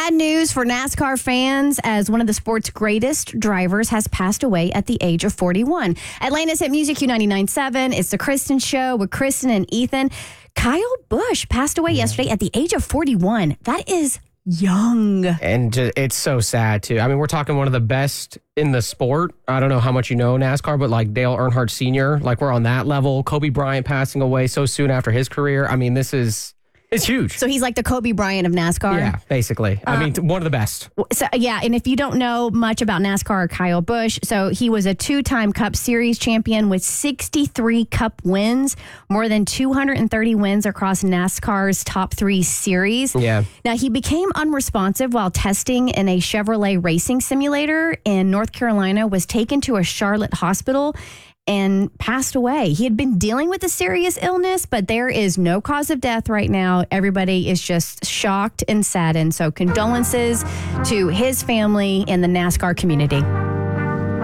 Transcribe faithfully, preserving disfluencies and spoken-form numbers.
Sad news for NASCAR fans as one of the sport's greatest drivers has passed away at the age of forty-one. Atlanta's Hit Music Q ninety-nine point seven. It's the Kristen Show with Kristen and Ethan. Kyle Busch passed away yesterday at the age of forty-one. That is young. And ju- it's so sad, too. I mean, we're talking one of the best in the sport. I don't know how much you know NASCAR, but like Dale Earnhardt Senior, like we're on that level. Kobe Bryant passing away so soon after his career. I mean, this is... It's huge. So he's like the Kobe Bryant of NASCAR? Yeah, basically. I Um, mean, one of the best. So, yeah, and if you don't know much about NASCAR or Kyle Busch, so he was a two-time Cup Series champion with sixty-three Cup wins, more than two hundred thirty wins across NASCAR's top three series. Yeah. Now, he became unresponsive while testing in a Chevrolet racing simulator in North Carolina, was taken to a Charlotte hospital, and passed away. He had been dealing with a serious illness, but there is no cause of death right now. Everybody is just shocked and saddened. So condolences to his family and the NASCAR community.